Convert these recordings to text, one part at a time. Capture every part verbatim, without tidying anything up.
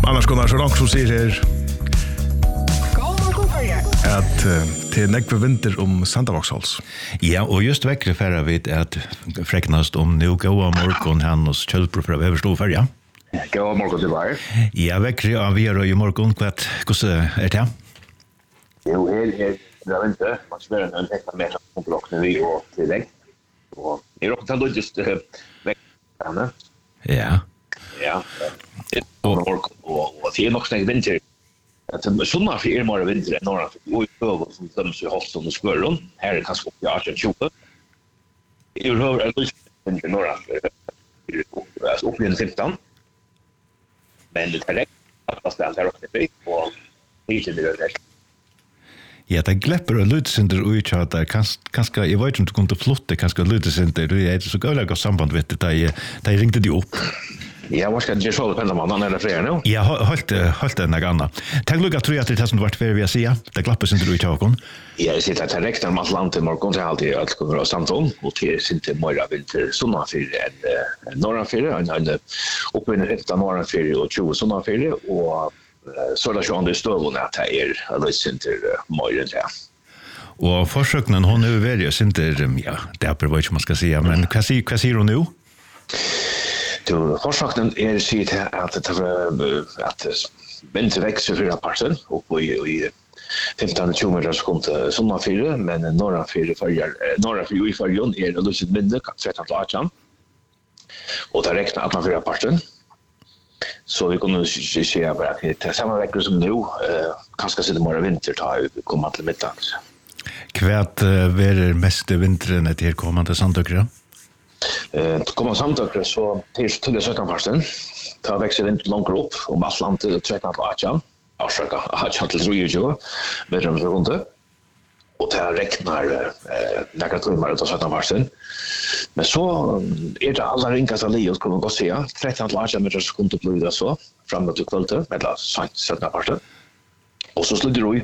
Annars Gunnar så långt som säger här att till nekve vinter om Santa Vauxhalls. Ja, och just väckre färra vid att fräcknast om nu goa morgon han hos Kjölpro för att överstå färja. Goa morgon till var. Ja, väckre av er och i morgon kvart. Hur är det? Jo, det är det inte. Man ska en extra mer på blocken vi och till dig. Och det är också då just väckande. Ja. Ja. Och och det är nog snägt vinter. Att det sommar för er mer vinter än norra och över som de så hårt som skörron. Här är kanske ja tjugo. Det är hur är det vinter norra. Alltså upp i femton. Men det är rätt att ställa där uppe på och inte det där. Ja, det glepper och lydsynder och utchatar kanske, jag vet inte om du kunde flotta kanske lydsynder, det är så gulliga samband vet det, där där ringde de upp. Ja, vad ska jag så på man han eller fler nu? Ja, halt halt en annan. Tänk lugga tror jag att det har som varit för vi säga. Det glappar synder ut jag kon. Ja, det sitter att räkna med Atlanten morgon till alltid att kunna samtal och till inte mer vinter såna för en norra för en en uppe i femton norra för och tjugo såna för och så där så andra stövon att det är alltså center mer än det. Och försöknen hon är väl center ja, det är vad man ska säga, men vad säger vad säger hon nu? Du försöknen är sitt att det att vinter växer för parten och i femton tjugo meter sekund såna fyra men norra fyra färjar norra fyra i färjan är det lite mindre tretton till arton. Och det räknar att man för parten. Så vi kunde se bara att det samma veckor som nu eh kanske sitter mer vinter tar vi komma till mitten. Kvärt är mest vintern att det kommer till Sandökra. Eh kommer Sandökra så till till sjutton parten. Ta växer vinter långt upp om Atlanten tretton till arton. Avsöka har chatta tjugo med dem runt. Och det räknar eh några timmar ut av sjutton parten. Men så är det alla ringas av Leos kommer att se tretton till arton meter sekund att bli så framåt till kvällen med la sjutton parten. Och så slutar det.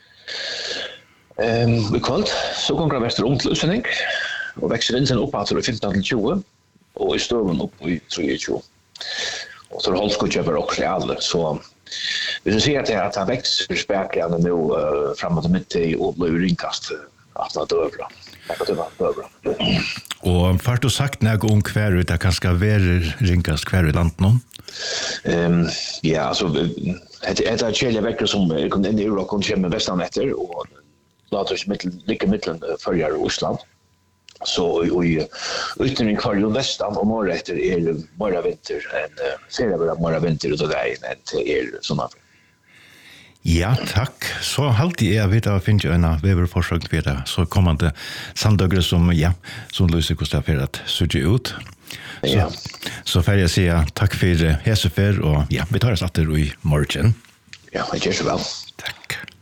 Ehm vi kvällt så kommer det väster runt lösning och växer in sen upp att femton till tjugo och i stövon upp i tjugo. Och så hålls skulle köpa också alla så vi ser att det att han växer späckande nu uh, framåt mitt i och blir rinkast att det över. Det är över. Och för du sagt när gång kvar ut att kanske vara rinkast kvar i landet någon. Ehm ja, alltså det är det chilla veckor som kunde in i Europa kom med västan efter och låter oss mitt lika mitten förjar Ryssland. Så i ytterning kvar ju västan och norr efter är det bara vinter än ser det bara vinter och det är inte är såna. Ja, tack. Så halt jag vet att finns ju en weberforsök vet jag så kommande Sandögre som ja, som Lucy Gustav för att söka ut. Ja. Så får jag säga tack för häsefer och ja, vi tar oss åter i morgon. Ja, det är så väl. Tack.